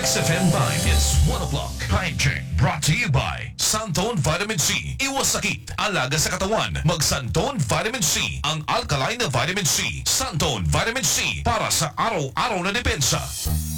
XFM 5 is 1 o'clock. Time check brought to you by Santon Vitamin C. Iwas sakit, alaga sa katawan. Mag-Santon Vitamin C. Ang alkaline na vitamin C. Santon Vitamin C para sa araw-araw na depensa.